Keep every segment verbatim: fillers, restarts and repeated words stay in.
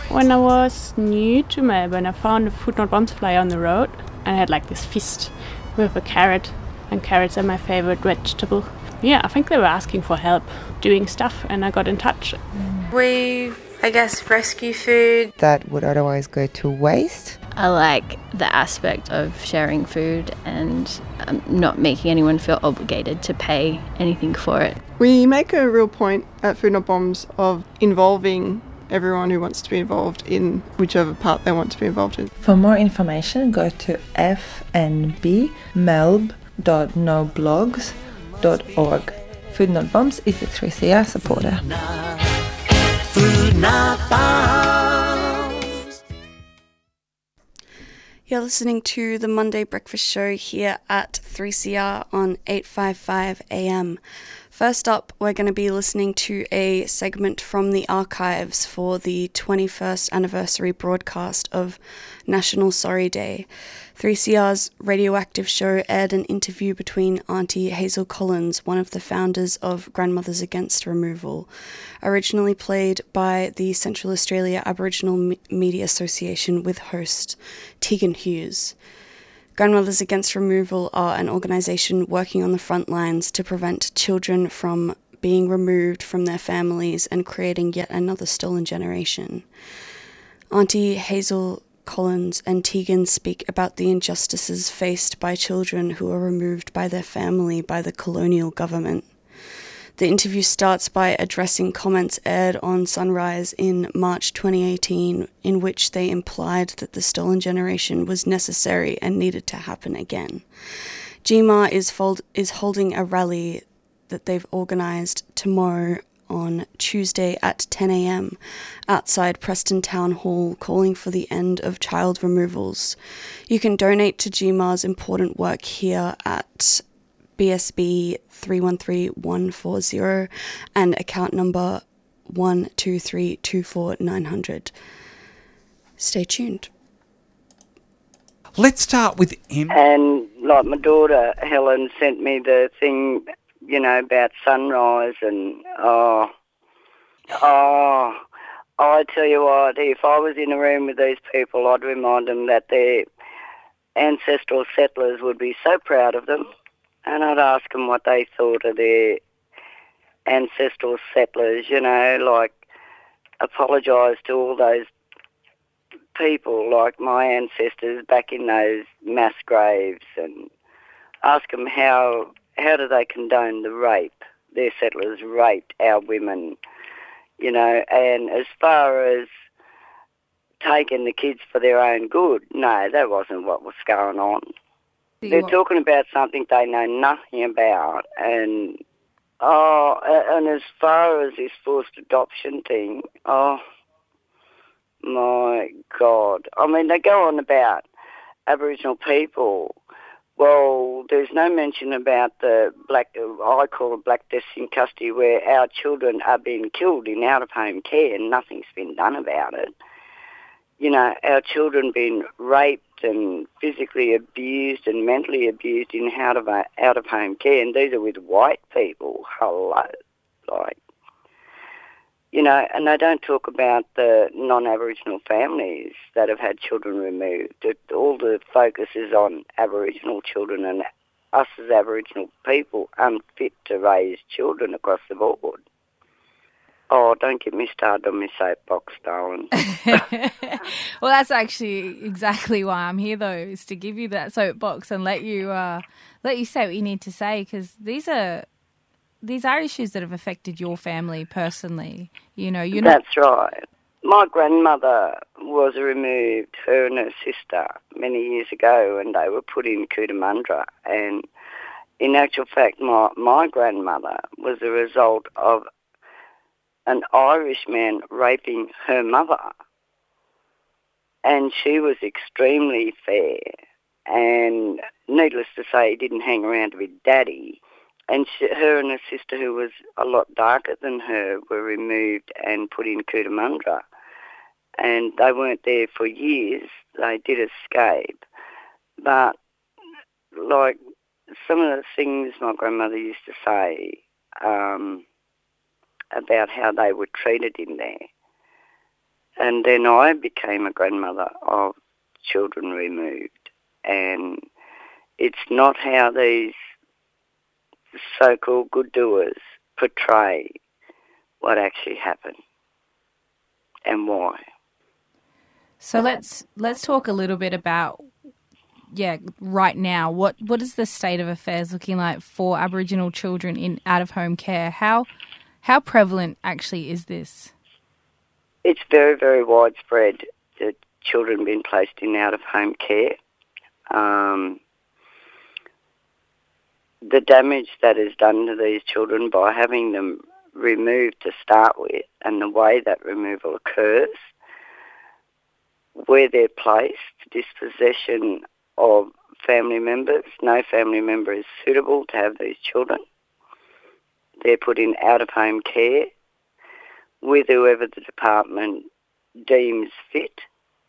When I was new to Melbourne, I found a Food Not Bombs flyer on the road, and I had like this fist with a carrot, and carrots are my favorite vegetable. Yeah, I think they were asking for help doing stuff, and I got in touch. We, I guess, rescue food that would otherwise go to waste. I like the aspect of sharing food and um, not making anyone feel obligated to pay anything for it. We make a real point at Food Not Bombs of involving everyone who wants to be involved in whichever part they want to be involved in. For more information, go to f n b melb dot no blogs dot org. Food Not Bombs is a three C R supporter. Food Not Bombs. You're listening to the Monday Breakfast Show here at three C R on eight fifty-five A M. First up, we're going to be listening to a segment from the archives for the twenty-first anniversary broadcast of National Sorry Day. three C R's radioactive show aired an interview between Auntie Hazel Collins, one of the founders of Grandmothers Against Removal, originally played by the Central Australia Aboriginal Media Association with host Tegan Hughes. Grandmothers Against Removal are an organisation working on the front lines to prevent children from being removed from their families and creating yet another stolen generation. Auntie Hazel Collins and Tegan speak about the injustices faced by children who are removed by their family by the colonial government. The interview starts by addressing comments aired on Sunrise in March twenty eighteen, in which they implied that the stolen generation was necessary and needed to happen again. G M A is, fold- is holding a rally that they've organised tomorrow on Tuesday at ten a m outside Preston Town Hall, calling for the end of child removals. You can donate to G M A's important work here at B S B three one three one four zero and account number one two three two four nine zero zero. Stay tuned. Let's start with Em. And like my daughter Helen sent me the thing, you know, about Sunrise, and oh, oh, I tell you what, if I was in a room with these people, I'd remind them that their ancestral settlers would be so proud of them. And I'd ask them what they thought of their ancestral settlers, you know, like apologise to all those people, like my ancestors back in those mass graves, and ask them how how do they condone the rape? Their settlers raped our women, you know, and as far as taking the kids for their own good, no, that wasn't what was going on. They're talking about something they know nothing about, and oh, and as far as this forced adoption thing, oh my God! I mean, they go on about Aboriginal people. Well, there's no mention about the black, I call it black deaths in custody, where our children are being killed in out-of-home care, and nothing's been done about it. You know, our children being raped and physically abused and mentally abused in out of out of home care, and these are with white people. Hello, like, you know, and they don't talk about the non-Aboriginal families that have had children removed. It, all the focus is on Aboriginal children and us as Aboriginal people unfit to raise children across the board. Oh, don't get me started on my soapbox, darling. Well, that's actually exactly why I'm here, though, is to give you that soapbox and let you uh, let you say what you need to say, because these are these are issues that have affected your family personally. You know, you're not. That's right. My grandmother was removed, her and her sister, many years ago, and they were put in Cootamundra. And in actual fact, my my grandmother was a result of an Irishman raping her mother, and she was extremely fair, and needless to say, he didn't hang around to be daddy, and she, her and her sister, who was a lot darker than her, were removed and put in Cootamundra, and they weren't there for years. They did escape, but like some of the things my grandmother used to say, um, about how they were treated in there. And then I became a grandmother of children removed. And it's not how these so-called good doers portray what actually happened and why. So let's let's talk a little bit about, yeah, right now. What what is the state of affairs looking like for Aboriginal children in out-of-home care? How how prevalent actually is this? It's very, very widespread that children being placed in out-of-home care. Um, the damage that is done to these children by having them removed to start with, and the way that removal occurs, where they're placed, dispossession of family members. No family member is suitable to have these children. They're put in out-of-home care with whoever the department deems fit.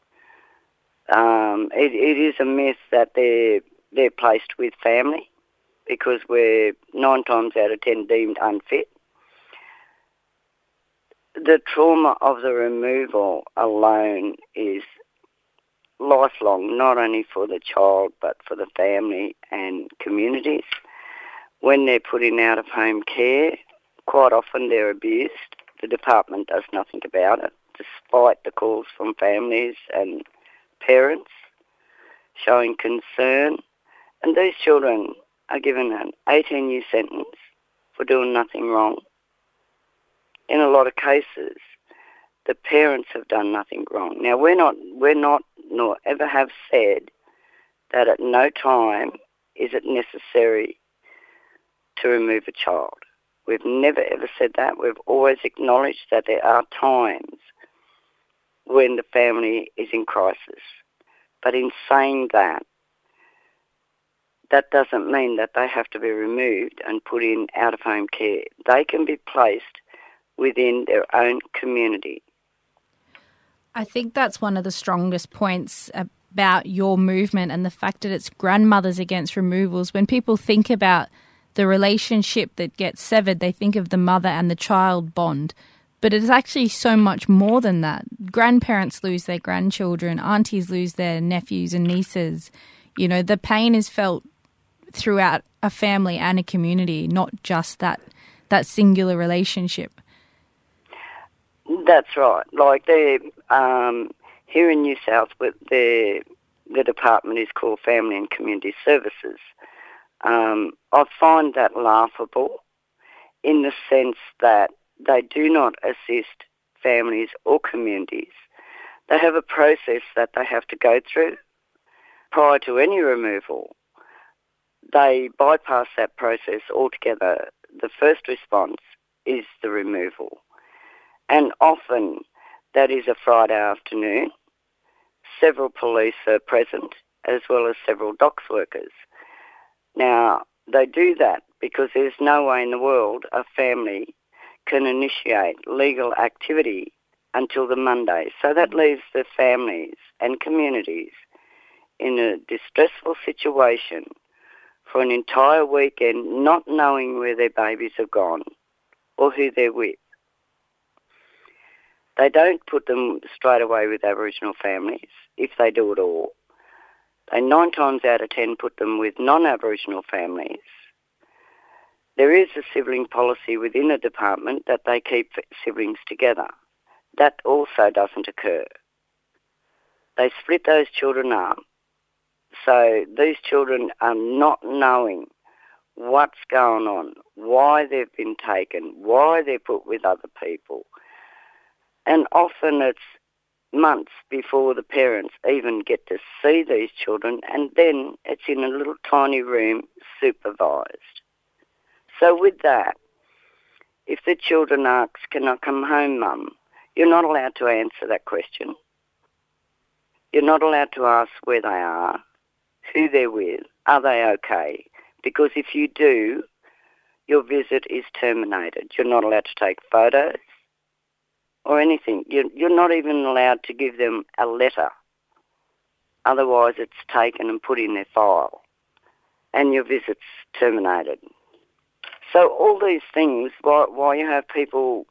Um, it, it is a myth that they're, they're placed with family, because we're nine times out of ten deemed unfit. The trauma of the removal alone is lifelong, not only for the child but for the family and communities. When they're put in out-of-home care, quite often they're abused. The department does nothing about it, despite the calls from families and parents showing concern. And these children are given an eighteen-year sentence for doing nothing wrong. In a lot of cases, the parents have done nothing wrong. Now, we're not, we're not, nor ever have said that at no time is it necessary to remove a child. We've never ever said that. We've always acknowledged that there are times when the family is in crisis. But in saying that, that doesn't mean that they have to be removed and put in out-of-home care. They can be placed within their own community. I think that's one of the strongest points about your movement and the fact that it's grandmothers against removals. When people think about the relationship that gets severed, they think of the mother and the child bond. But it's actually so much more than that. Grandparents lose their grandchildren, aunties lose their nephews and nieces. You know, the pain is felt throughout a family and a community, not just that that singular relationship. That's right. Like they um, here in New South, the the department is called Family and Community Services. Um, I find that laughable in the sense that they do not assist families or communities. They have a process that they have to go through prior to any removal. They bypass that process altogether. The first response is the removal. And often that is a Friday afternoon. Several police are present, as well as several docks workers. Now, they do that because there's no way in the world a family can initiate legal activity until the Monday. So that leaves the families and communities in a distressful situation for an entire weekend, not knowing where their babies have gone or who they're with. They don't put them straight away with Aboriginal families, if they do at all. They nine times out of ten put them with non-Aboriginal families. There is a sibling policy within the department that they keep siblings together. That also doesn't occur. They split those children up, so these children are not knowing what's going on, why they've been taken, why they're put with other people. And often it's months before the parents even get to see these children, and then it's in a little tiny room supervised. So with that, if the children ask, "Can I come home, Mum?" you're not allowed to answer that question. You're not allowed to ask where they are, who they're with, are they okay? Because if you do, your visit is terminated. You're not allowed to take photos or anything. You're, you're not even allowed to give them a letter. Otherwise, it's taken and put in their file, and your visit's terminated. So all these things, why, why you have people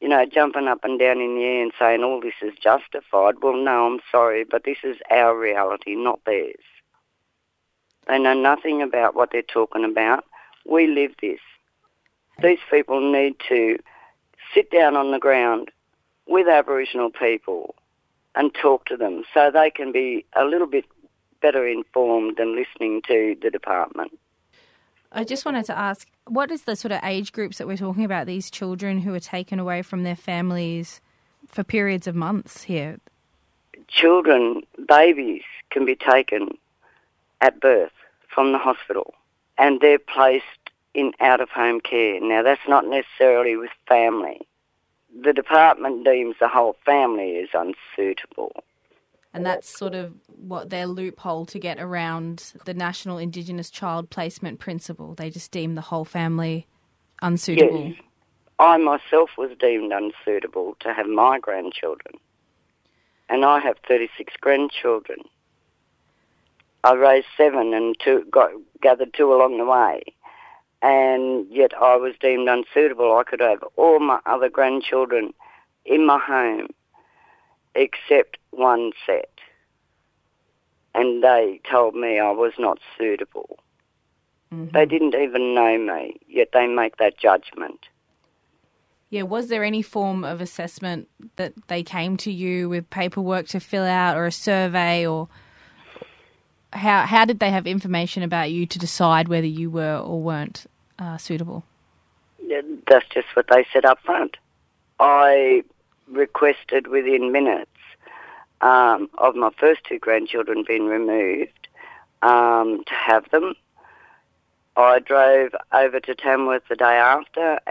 you know, jumping up and down in the air and saying all this is justified. Well, no, I'm sorry, but this is our reality, not theirs. They know nothing about what they're talking about. We live this. These people need to sit down on the ground with Aboriginal people and talk to them so they can be a little bit better informed than listening to the department. I just wanted to ask, what is the sort of age groups that we're talking about, these children who are taken away from their families for periods of months here? Children, babies, can be taken at birth from the hospital and they're placed in out-of-home care. Now, that's not necessarily with family. The department deems the whole family is unsuitable. And that's sort of what their loophole to get around the National Indigenous Child Placement Principle. They just deem the whole family unsuitable. Yes. I myself was deemed unsuitable to have my grandchildren. And I have thirty-six grandchildren. I raised seven and two, got, gathered two along the way. And yet I was deemed unsuitable. I could have all my other grandchildren in my home except one set. And they told me I was not suitable. Mm-hmm. They didn't even know me, yet they make that judgment. Yeah, was there any form of assessment that they came to you with paperwork to fill out or a survey, or how how did they have information about you to decide whether you were or weren't uh, suitable? Yeah, that's just what they said up front. I requested within minutes um, of my first two grandchildren being removed um, to have them. I drove over to Tamworth the day after